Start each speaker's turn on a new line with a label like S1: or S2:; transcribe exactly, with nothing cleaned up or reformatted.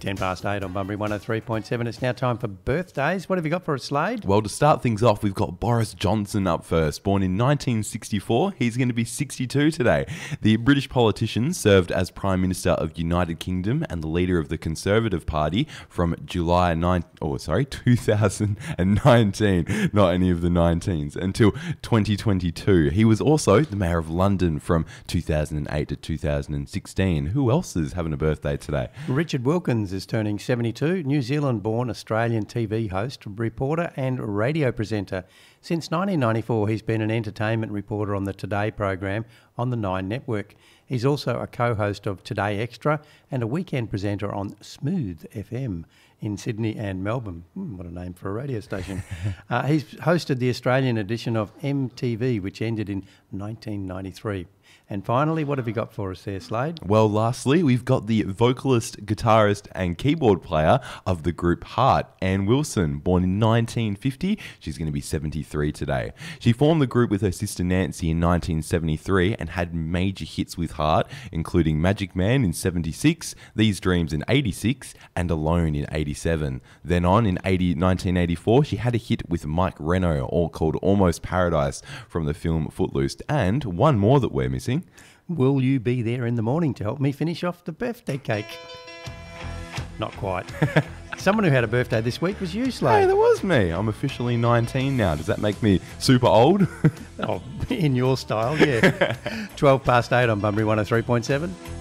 S1: ten past eight on Bunbury one oh three point seven. It's now time for birthdays. What have you got for us, Slade?
S2: Well, to start things off, we've got Boris Johnson up first. Born in nineteen sixty-four, he's going to be sixty-two today. The British politician served as Prime Minister of United Kingdom and the leader of the Conservative Party from July nine, oh, sorry, two thousand nineteen, not any of the nineteens, until twenty twenty-two. He was also the Mayor of London from two thousand eight to two thousand sixteen. Who else is having a birthday today?
S1: Richard Wilkins is turning seventy-two, New Zealand-born Australian T V host, reporter and radio presenter. Since nineteen ninety-four, he's been an entertainment reporter on the Today program on the Nine Network. He's also a co-host of Today Extra and a weekend presenter on Smooth F M in Sydney and Melbourne. Hmm, what a name for a radio station. uh, he's hosted the Australian edition of M T V, which ended in nineteen ninety-three. And finally, what have you got for us there, Slade?
S2: Well, lastly, we've got the vocalist, guitarist and keyboard player of the group Heart, Ann Wilson. Born in nineteen fifty, she's going to be seventy-three today. She formed the group with her sister Nancy in nineteen seventy-three and had major hits with Heart, including Magic Man in seventy-six, These Dreams in eighty-six and Alone in eighty-seven. Then on in nineteen eighty-four, she had a hit with Mike Reno, all called Almost Paradise from the film Footloose, and one more that we're missing.
S1: Will you be there in the morning to help me finish off the birthday cake? Not quite. Someone who had a birthday this week was you, Slade.
S2: Hey, that was me. I'm officially nineteen now. Does that make me super old?
S1: Oh, in your style, yeah. twelve past eight on Bunbury one oh three point seven.